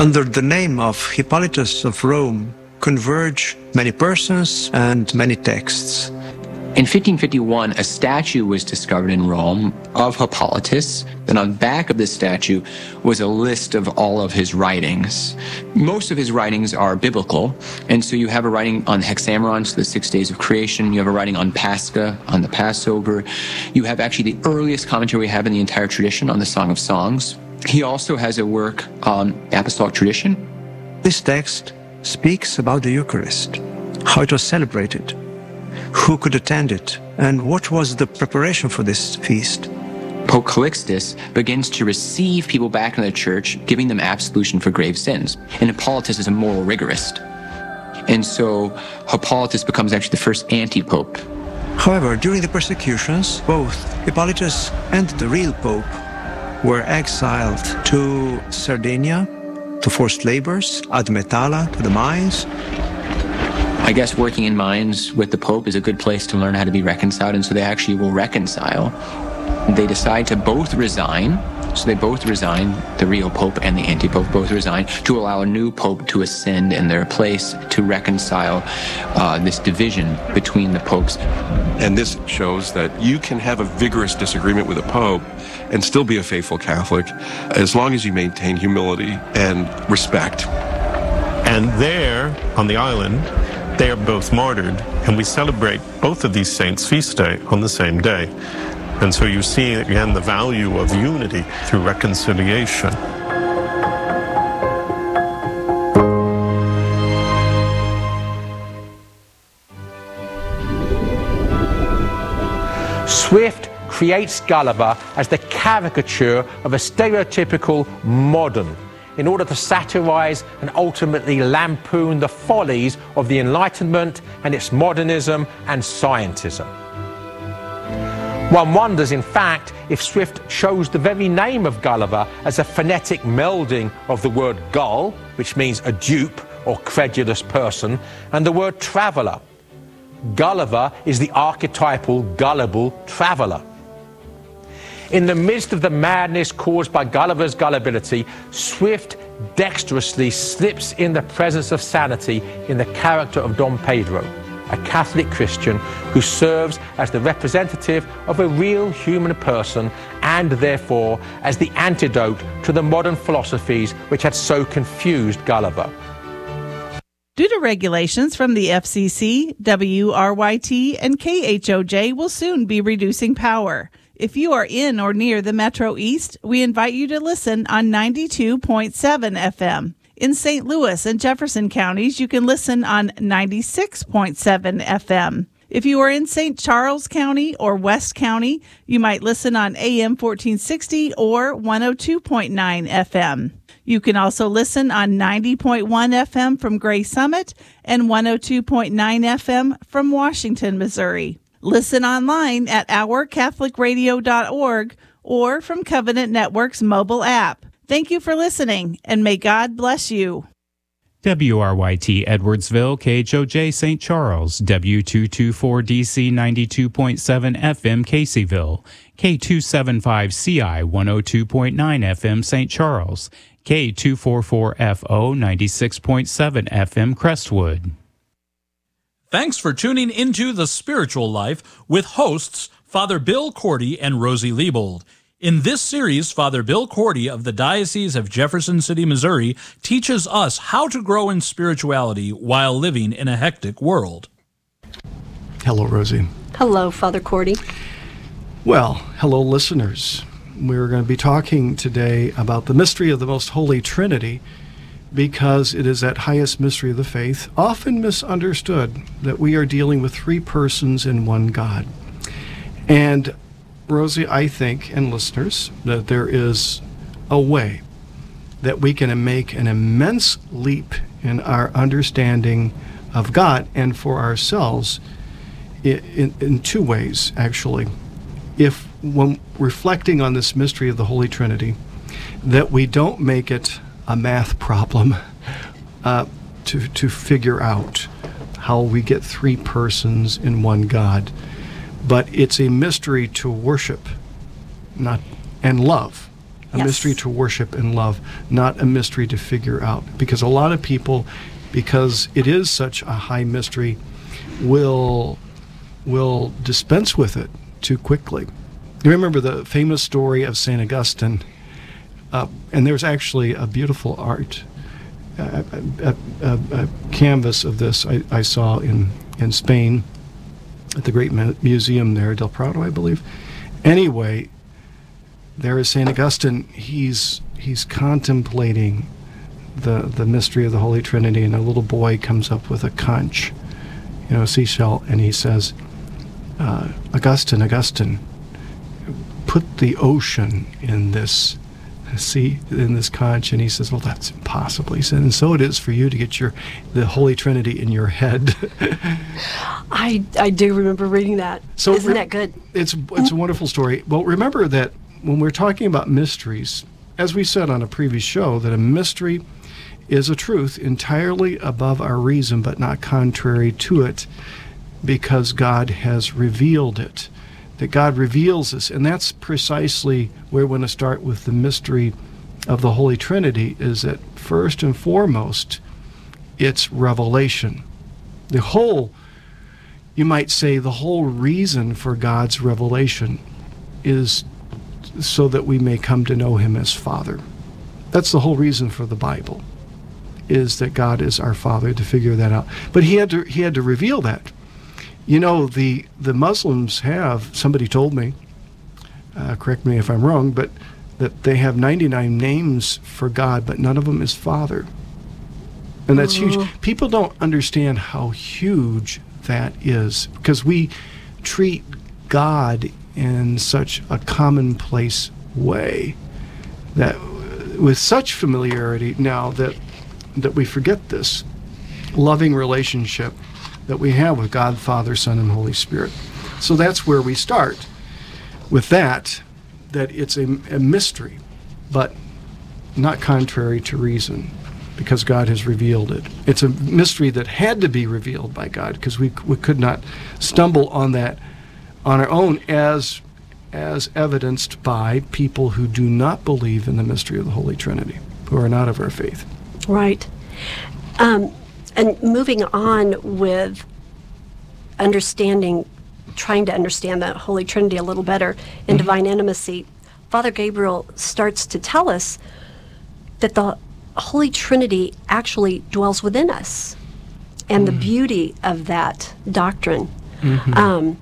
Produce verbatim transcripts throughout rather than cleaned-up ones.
Under the name of Hippolytus of Rome converge many persons and many texts. In fifteen fifty-one, a statue was discovered in Rome of Hippolytus, and on the back of this statue was a list of all of his writings. Most of his writings are biblical, and so you have a writing on Hexameron, so the six days of creation. You have a writing on Pascha, on the Passover. You have actually the earliest commentary we have in the entire tradition on the Song of Songs. He also has a work on apostolic tradition. This text speaks about the Eucharist, how it was celebrated, who could attend it, and what was the preparation for this feast. Pope Calixtus begins to receive people back into the church, giving them absolution for grave sins. And Hippolytus is a moral rigorist. And so Hippolytus becomes actually the first anti-pope. However, during the persecutions, both Hippolytus and the real pope were exiled to Sardinia, to forced labors, ad Metalla, to the mines. I guess working in mines with the Pope is a good place to learn how to be reconciled, and so they actually will reconcile. They decide to both resign, so they both resign, the real Pope and the anti-Pope both resign, to allow a new Pope to ascend in their place to reconcile uh, this division between the popes. And this shows that you can have a vigorous disagreement with a Pope and still be a faithful Catholic, as long as you maintain humility and respect. And there, on the island, they are both martyred, and we celebrate both of these saints' feast day on the same day. And so you see, again, the value of unity through reconciliation. Swift creates Gulliver as the caricature of a stereotypical modern, in order to satirize and ultimately lampoon the follies of the Enlightenment and its modernism and scientism. One wonders, in fact, if Swift chose the very name of Gulliver as a phonetic melding of the word gull, which means a dupe or credulous person, and the word traveller. Gulliver is the archetypal gullible traveller. In the midst of the madness caused by Gulliver's gullibility, Swift dexterously slips in the presence of sanity in the character of Dom Pedro, a Catholic Christian who serves as the representative of a real human person and therefore as the antidote to the modern philosophies which had so confused Gulliver. Due to regulations from the F C C, W R Y T and K H O J will soon be reducing power. If you are in or near the Metro East, we invite you to listen on ninety-two point seven F M. In Saint Louis and Jefferson counties, you can listen on ninety-six point seven F M. If you are in Saint Charles County or West County, you might listen on A M fourteen sixty or one oh two point nine F M. You can also listen on ninety point one F M from Gray Summit and one oh two point nine F M from Washington, Missouri. Listen online at our catholic radio dot org or from Covenant Network's mobile app. Thank you for listening, and may God bless you. W R Y T Edwardsville, K H O J Saint Charles, W two twenty-four D C ninety-two point seven F M Caseyville, K two seventy-five C I one oh two point nine F M Saint Charles, K two forty-four F O ninety-six point seven F M Crestwood. Thanks for tuning into The Spiritual Life with hosts Father Bill Cordy and Rosie Liebold. In this series, Father Bill Cordy of the Diocese of Jefferson City, Missouri, teaches us how to grow in spirituality while living in a hectic world. Hello, Rosie. Hello, Father Cordy. Well, hello, listeners. We're going to be talking today about the mystery of the Most Holy Trinity, because it is that highest mystery of the faith, often misunderstood, that we are dealing with three persons in one God. And Rosie, I think, and listeners, that there is a way that we can make an immense leap in our understanding of God and for ourselves in, in, in two ways, actually. If, when reflecting on this mystery of the Holy Trinity, that we don't make it a math problem uh, to, to figure out how we get three persons in one God, but it's a mystery to worship not and love. a Yes. mystery to worship and love, not a mystery to figure out. Because a lot of people, because it is such a high mystery, will will dispense with it too quickly. You remember the famous story of Saint Augustine, uh, and there's actually a beautiful art, a, a, a, a canvas of this I, I saw in, in Spain at the great mu- museum there, Del Prado, I believe. Anyway, there is Saint Augustine. He's he's contemplating the the mystery of the Holy Trinity, and a little boy comes up with a conch, you know, a seashell, and he says, uh, Augustine, Augustine, put the ocean in this sea, in this conch. And he says, well, that's impossible. He said, and so it is for you to get your the Holy Trinity in your head. I, I do remember reading that. So Isn't re- that good? It's it's a wonderful story. Well, remember that when we're talking about mysteries, as we said on a previous show, that a mystery is a truth entirely above our reason, but not contrary to it, because God has revealed it. That God reveals this, and that's precisely where we want to start with the mystery of the Holy Trinity, is that first and foremost, it's revelation. The whole, you might say, the whole reason for God's revelation is so that we may come to know him as Father. That's the whole reason for the Bible, is that God is our Father, to figure that out. But he had to he had to reveal that. You know, the the Muslims have, somebody told me, uh, correct me if I'm wrong, but that they have ninety-nine names for God, but none of them is Father. And that's Oh. huge. People don't understand how huge that is, because we treat God in such a commonplace way, that with such familiarity now that that we forget this loving relationship that we have with God, Father, Son, and Holy Spirit. So that's where we start with that, that it's a, a mystery, but not contrary to reason, because God has revealed it. It's a mystery that had to be revealed by God, because we we could not stumble on that on our own, as as evidenced by people who do not believe in the mystery of the Holy Trinity, who are not of our faith. Right. Um, and moving on with understanding, trying to understand the Holy Trinity a little better in divine intimacy, Father Gabriel starts to tell us that the Holy Trinity actually dwells within us, and the beauty of that doctrine. Um,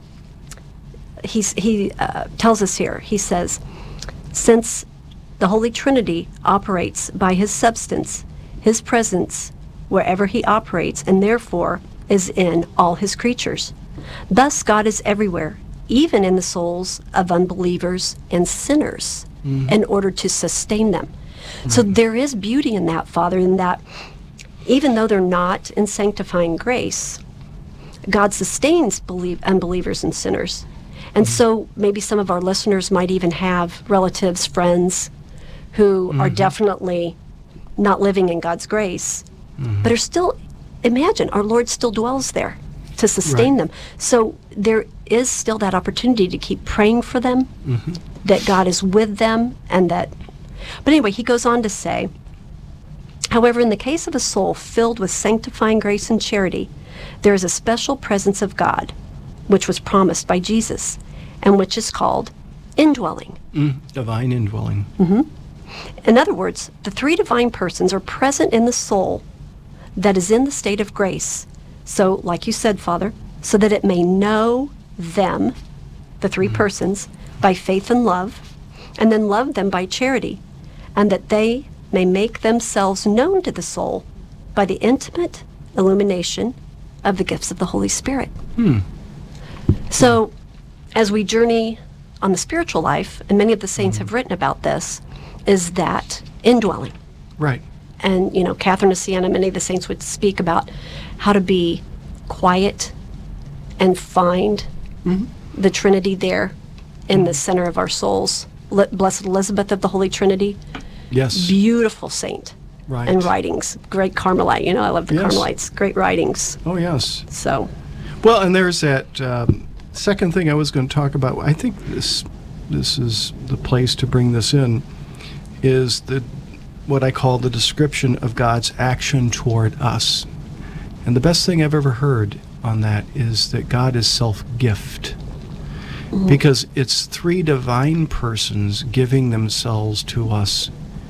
he's, he uh, tells us here, he says, since the Holy Trinity operates by his substance, his presence wherever he operates, and therefore is in all his creatures. Thus God is everywhere, even in the souls of unbelievers and sinners, in order to sustain them. So there is beauty in that, Father, in that even though they're not in sanctifying grace, God sustains believe, unbelievers and sinners. And so maybe some of our listeners might even have relatives, friends, who are definitely not living in God's grace, but are still, imagine, our Lord still dwells there to sustain Right. them. So there is still that opportunity to keep praying for them, that God is with them, and that, but anyway, he goes on to say, however, in the case of a soul filled with sanctifying grace and charity, there is a special presence of God, which was promised by Jesus, and which is called indwelling. Mm, divine indwelling. In other words, the three divine persons are present in the soul that is in the state of grace. So, like you said, Father, so that it may know them, the three persons, by faith and love, and then love them by charity, and that they may make themselves known to the soul by the intimate illumination of the gifts of the Holy Spirit. So, as we journey on the spiritual life, and many of the saints have written about this, is that indwelling. Right. And, you know, Catherine of Siena, many of the saints would speak about how to be quiet and find the Trinity there in the center of our souls. Li- Blessed Elizabeth of the Holy Trinity, Yes. beautiful saint. Right. And writings, great Carmelite. You know, I love the Yes. Carmelites, great writings. Oh, yes. So, Well, and there's that um, second thing I was going to talk about. I think this this is the place to bring this in. is the what I call the description of God's action toward us. And the best thing I've ever heard on that is that God is self-gift. Mm-hmm. Because it's three divine persons giving themselves to us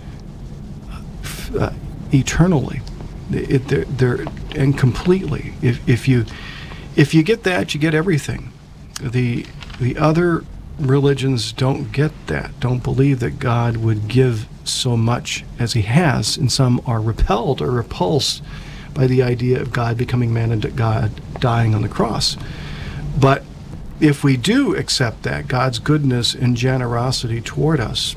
uh, eternally. It, they're, they're, and completely. If, if you if you get that, you get everything. The the other religions don't get that, don't believe that God would give so much as he has, and some are repelled or repulsed by the idea of God becoming man and God dying on the cross. But if we do accept that, God's goodness and generosity toward us,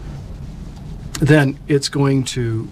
then it's going to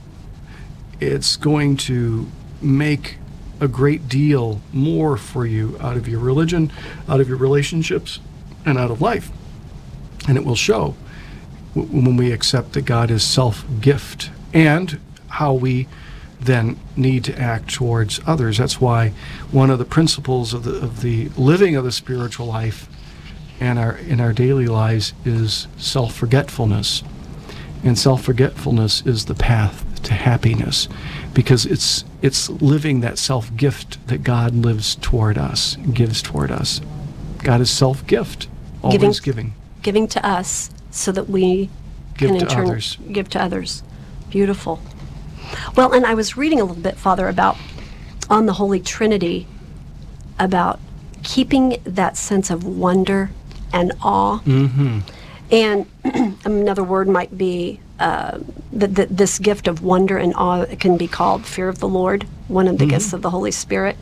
it's going to make a great deal more for you out of your religion, out of your relationships, and out of life. And it will show when we accept that God is self-gift, and how we then need to act towards others. That's why one of the principles of the of the living of the spiritual life and our in our daily lives is self-forgetfulness. And self-forgetfulness is the path to happiness, because it's it's living that self-gift that God lives toward us, gives toward us. God is self-gift, always giving. Giving, giving to us so that we give can in to turn others. give to others. Beautiful. Well, and I was reading a little bit, Father, about on the Holy Trinity, about keeping that sense of wonder and awe. Mm-hmm. And another word might be uh, that th- this gift of wonder and awe can be called fear of the Lord, one of the Mm-hmm. gifts of the Holy Spirit.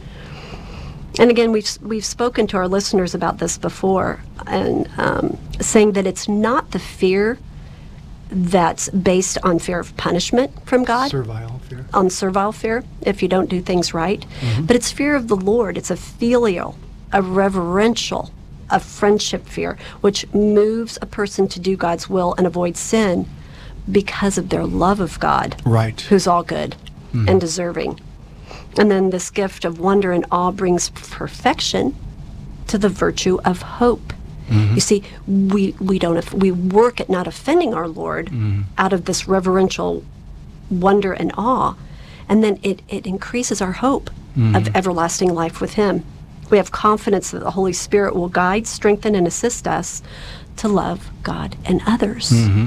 And again, we've we've spoken to our listeners about this before, and um, saying that it's not the fear that's based on fear of punishment from God, Servile fear. on servile fear, if you don't do things right, Mm-hmm. but it's fear of the Lord. It's a filial, a reverential, a friendship fear, which moves a person to do God's will and avoid sin because of their love of God, Right. who's all good Mm-hmm. and deserving. And then this gift of wonder and awe brings perfection to the virtue of hope. Mm-hmm. You see, we we don't off- we work at not offending our Lord Mm-hmm. out of this reverential wonder and awe, and then it, it increases our hope Mm-hmm. of everlasting life with Him. We have confidence that the Holy Spirit will guide, strengthen, and assist us to love God and others. Mm-hmm.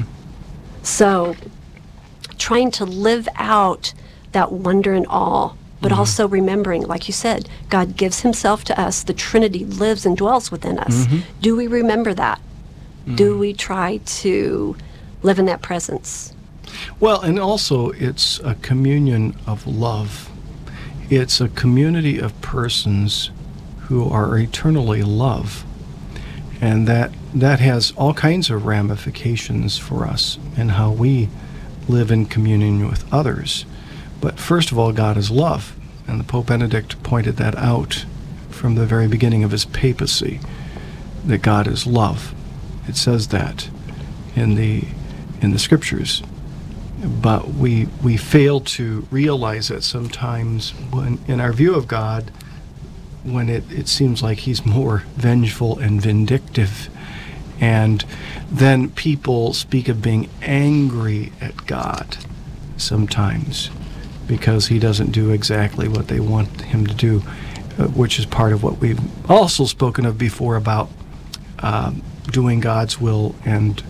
So, trying to live out that wonder and awe, but Mm-hmm. also remembering, like you said, God gives Himself to us. The Trinity lives and dwells within us. Mm-hmm. Do we remember that? Do we try to live in that presence? Well, and also it's a communion of love. It's a community of persons who are eternally love. And that that has all kinds of ramifications for us in how we live in communion with others. But first of all, God is love. And the Pope Benedict pointed that out from the very beginning of his papacy, that God is love. It says that in the in the scriptures. But we we fail to realize that sometimes when in our view of God, when it, it seems like he's more vengeful and vindictive. And then people speak of being angry at God sometimes because he doesn't do exactly what they want him to do, uh, which is part of what we've also spoken of before about um, doing God's will and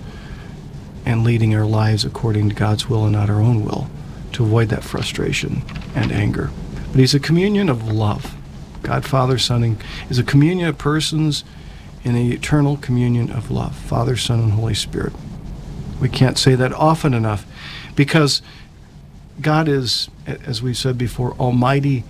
and leading our lives according to God's will and not our own will, to avoid that frustration and anger. But he's a communion of love. God, Father, Son, and is a communion of persons in the eternal communion of love, Father, Son, and Holy Spirit. We can't say that often enough, because God is, as we've said before, almighty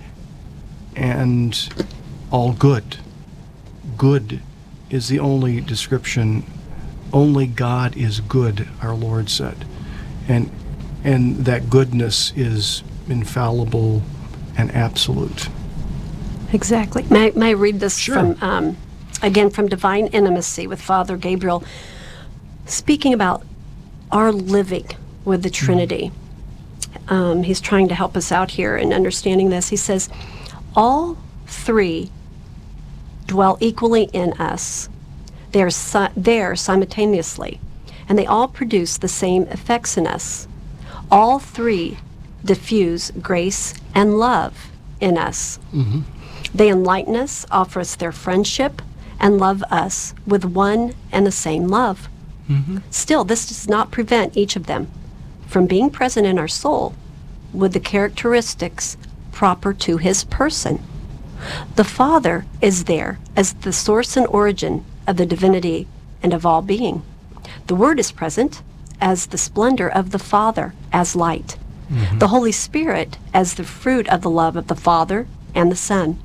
and all good. Good is the only description. Only God is good, our Lord said. And and that goodness is infallible and absolute. Exactly. May, may I read this Sure. from, um, again, from Divine Intimacy with Father Gabriel, speaking about our living with the Trinity. Um, he's trying to help us out here in understanding this. He says, all three dwell equally in us. They are si- there simultaneously, and they all produce the same effects in us. All three diffuse grace and love in us. Mm-hmm. They enlighten us, offer us their friendship, and love us with one and the same love. Mm-hmm. Still, this does not prevent each of them from being present in our soul with the characteristics proper to his person. The Father is there as the source and origin of the divinity and of all being. The Word is present as the splendor of the Father, as light. Mm-hmm. The Holy Spirit as the fruit of the love of the Father and the Son.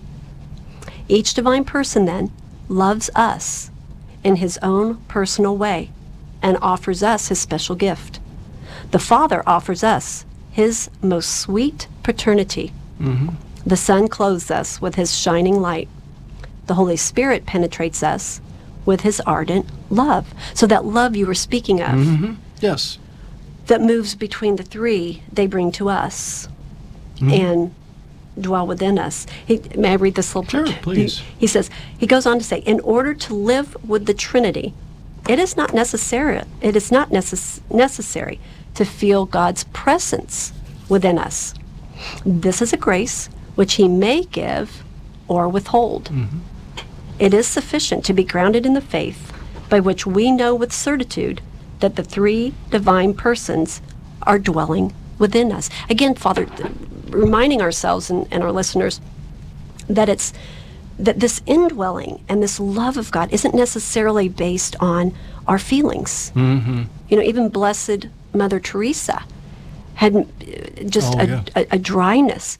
Each divine person, then, loves us in his own personal way and offers us his special gift. The Father offers us his most sweet paternity. Mm-hmm. The Son clothes us with his shining light. The Holy Spirit penetrates us with his ardent love. So that love you were speaking of, Mm-hmm. Yes. that moves between the three they bring to us Mm-hmm. and dwell within us. He, may I read this little Sure, part? please. He, he says, he goes on to say, in order to live with the Trinity, it is not necessary, it is not necess- necessary to feel God's presence within us. This is a grace which he may give or withhold. Mm-hmm. It is sufficient to be grounded in the faith by which we know with certitude that the three divine persons are dwelling within us. Again, Father, th- reminding ourselves and, and our listeners that it's that this indwelling and this love of God isn't necessarily based on our feelings. Mm-hmm. You know, even Blessed Mother Teresa had uh, just Oh, a, yeah. a, a dryness,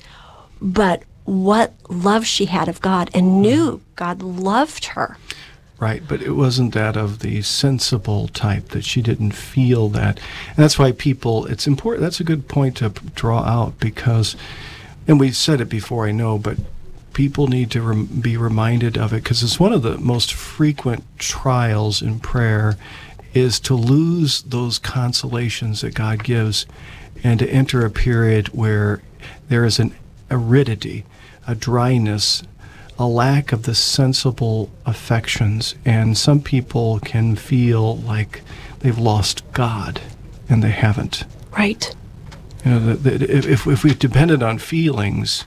but what love she had of God and knew God loved her. Right, but it wasn't that of the sensible type, that she didn't feel that. And that's why people, it's important, that's a good point to p- draw out, because, and we've said it before, I know, but people need to rem- be reminded of it, because it's one of the most frequent trials in prayer is to lose those consolations that God gives and to enter a period where there is an aridity, a dryness, a lack of the sensible affections, and some people can feel like they've lost God, and they haven't. Right. You know, the, the, if if we depended on feelings,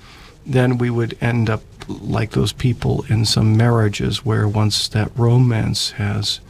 then we would end up like those people in some marriages where once that romance has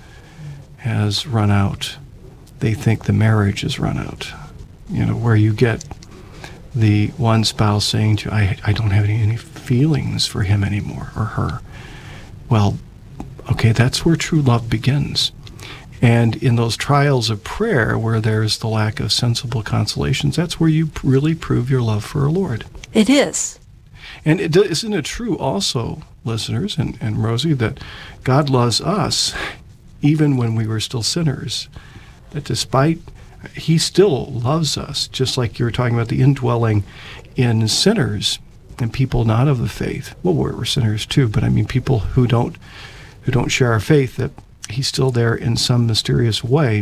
has run out, they think the marriage has run out. You know, where you get the one spouse saying to you, I, I don't have any, any feelings for him anymore, or her. Well, okay, that's where true love begins. And in those trials of prayer where there's the lack of sensible consolations, that's where you really prove your love for our Lord. It is. And it, isn't it true also, listeners and, and Rosie, that God loves us even when we were still sinners? That despite, he still loves us, just like you were talking about the indwelling in sinners and people not of the faith. Well, we're, we're sinners too, but I mean people who don't who don't share our faith, that he's still there in some mysterious way,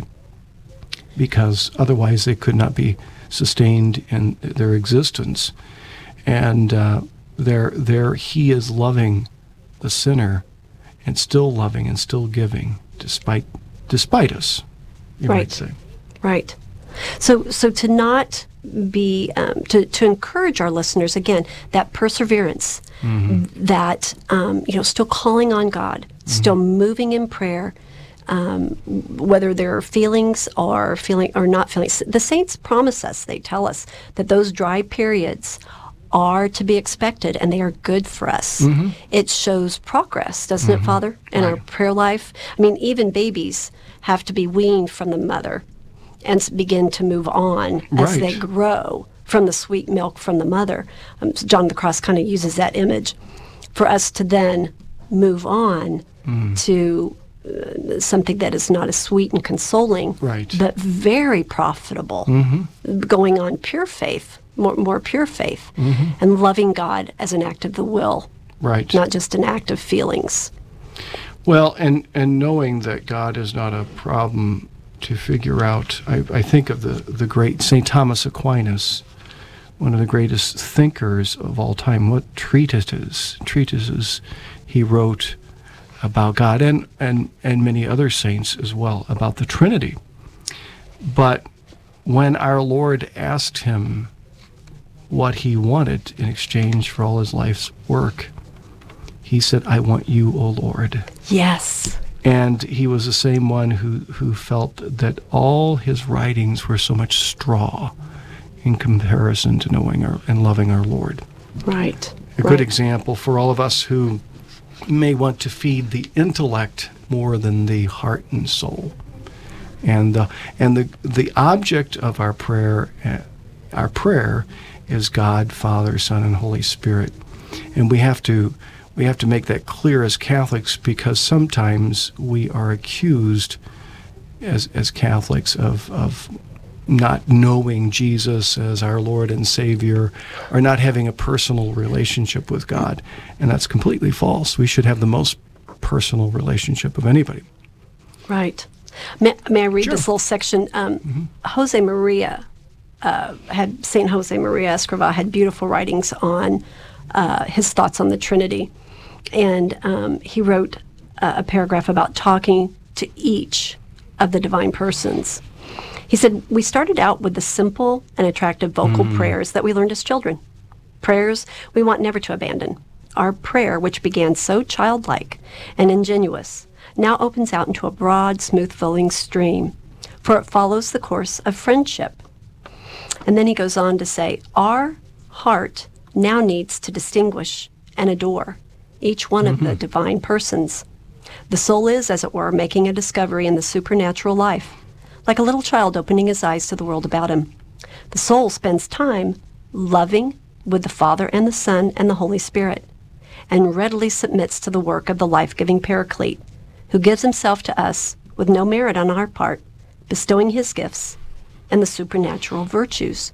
because otherwise they could not be sustained in their existence. And uh, there, there he is loving the sinner, and still loving and still giving, despite despite us, you Right. might say. Right. So, so to not be um, to to encourage our listeners again, that perseverance, that um, you know, still calling on God, still moving in prayer, um, whether there are feelings or feeling or not feelings. The saints promise us; they tell us that those dry periods are to be expected, and they are good for us. It shows progress, doesn't it, Father, in our prayer life? I mean, even babies have to be weaned from the mother and s- begin to move on as they Right. grow from the sweet milk from the mother. Um, so John of the Cross kind of uses that image for us to then move on to uh, something that is not as sweet and consoling, Right. but very profitable, going on pure faith, more, more pure faith, and loving God as an act of the will, Right. not just an act of feelings. Well, and, and knowing that God is not a problem to figure out. I, I think of the, the great Saint Thomas Aquinas, one of the greatest thinkers of all time. What treatises, treatises he wrote about God, and, and, and many other saints as well, about the Trinity. But when our Lord asked him what he wanted in exchange for all his life's work, he said, I want you, O Lord. Yes. And he was the same one who, who felt that all his writings were so much straw in comparison to knowing our, and loving our Lord. Right. A right. good example for all of us who may want to feed the intellect more than the heart and soul. And uh, and the the object of our prayer, uh, our prayer, is God, Father, Son, and Holy Spirit. And we have to we have to make that clear as Catholics, because sometimes we are accused as as Catholics of of not knowing Jesus as our Lord and Savior, or not having a personal relationship with God. And that's completely false. We should have the most personal relationship of anybody. Right. May, may I read Sure. this little section? Um, mm-hmm. Jose Maria uh, had Saint Jose Maria Escrivá had beautiful writings on uh, his thoughts on the Trinity, and um, he wrote uh, a paragraph about talking to each of the divine persons. He said, we started out with the simple and attractive vocal mm. prayers that we learned as children. Prayers we want never to abandon. Our prayer, which began so childlike and ingenuous, now opens out into a broad, smooth-flowing stream, for it follows the course of friendship. And then he goes on to say, our heart now needs to distinguish and adore each one mm-hmm. of the divine persons. The soul is, as it were, making a discovery in the supernatural life, like a little child opening his eyes to the world about him. The soul spends time loving with the Father and the Son and the Holy Spirit, and readily submits to the work of the life-giving Paraclete, who gives himself to us with no merit on our part, bestowing his gifts and the supernatural virtues.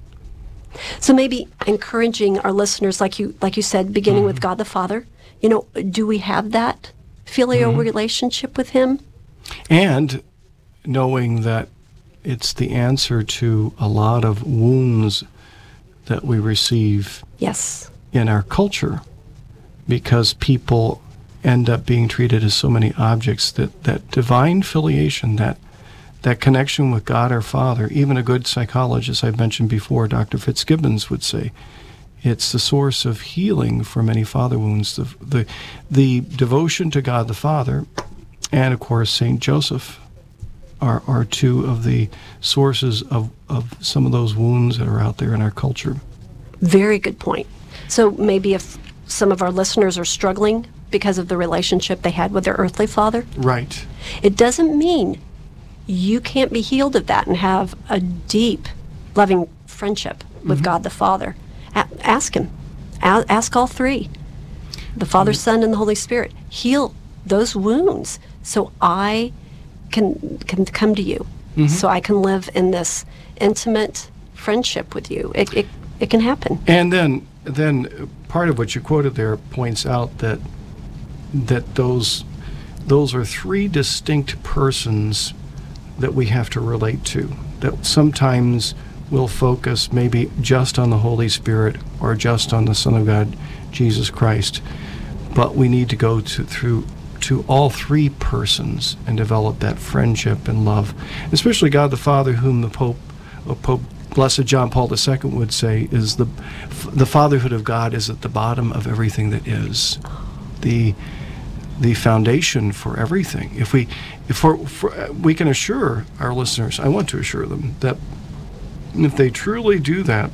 So maybe encouraging our listeners, like you like you said, beginning mm-hmm. with God the Father, you know, do we have that filial mm-hmm. relationship with him? And knowing that it's the answer to a lot of wounds that we receive yes. in our culture, because people end up being treated as so many objects that, that divine filiation, that that connection with God our Father, even a good psychologist I've mentioned before, Doctor Fitzgibbons, would say, it's the source of healing for many father wounds. The, the, the devotion to God the Father, and of course Saint Joseph, are, are two of the sources of, of some of those wounds that are out there in our culture. Very good point. So maybe if some of our listeners are struggling because of the relationship they had with their earthly father, right, it doesn't mean you can't be healed of that and have a deep, loving friendship with mm-hmm. God the Father. A- ask him. A- ask all three, the Father, mm-hmm. Son, and the Holy Spirit. Heal those wounds so I can can come to you, mm-hmm. so I can live in this intimate friendship with you. It it, it can happen. And then then part of what you quoted there points out that that those those are three distinct persons that we have to relate to, that sometimes we'll focus maybe just on the Holy Spirit or just on the Son of God, Jesus Christ, but we need to go to through to all three persons and develop that friendship and love, especially God the Father, whom the Pope, uh, Pope Blessed John Paul the Second would say is the the fatherhood of God is at the bottom of everything that is, the the foundation for everything. If we, if we're, for, we can assure our listeners, I want to assure them that if they truly do that,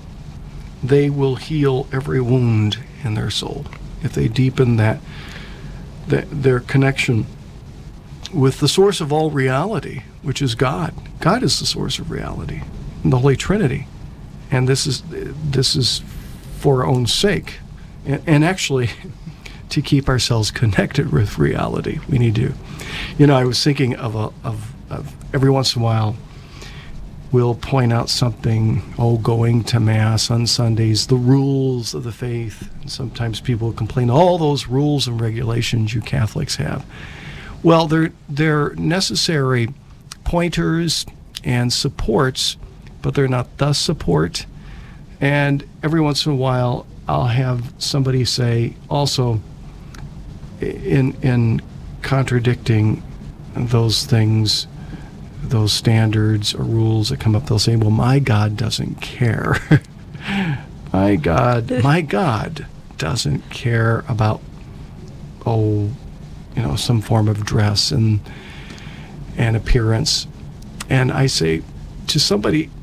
they will heal every wound in their soul. If they deepen that, that their connection with the source of all reality, which is God. God is the source of reality, the Holy Trinity, and this is this is for our own sake, and, and actually. to keep ourselves connected with reality. We need to. You know, I was thinking of, a, of, of every once in a while, we'll point out something, oh, going to Mass on Sundays, the rules of the faith. And sometimes people complain, all those rules and regulations you Catholics have. Well, they're, they're necessary pointers and supports, but they're not the support. And every once in a while, I'll have somebody say also, in in contradicting those things those standards or rules that come up, they'll say, well, my God doesn't care. my God, my God doesn't care about, oh, you know, some form of dress and and appearance. And I say to somebody,